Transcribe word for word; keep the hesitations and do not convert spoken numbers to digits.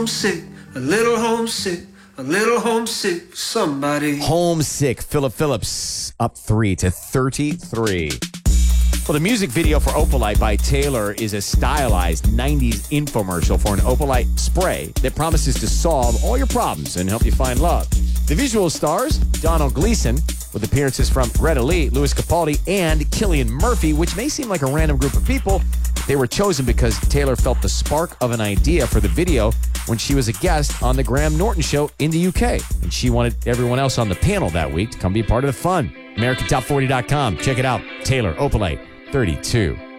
homesick, a little homesick, a little homesick, somebody. Homesick, Philip Phillips, up three to thirty-three. Well, the music video for Opalite by Taylor is a stylized nineties infomercial for an Opalite spray that promises to solve all your problems and help you find love. The visual stars, Donald Gleason, with appearances from Greta Lee, Louis Capaldi, and Cillian Murphy, which may seem like a random group of people. They were chosen because Taylor felt the spark of an idea for the video when she was a guest on the Graham Norton Show in the U K. And she wanted everyone else on the panel that week to come be a part of the fun. American Top forty dot com. Check it out. Taylor, Opalite, thirty-two.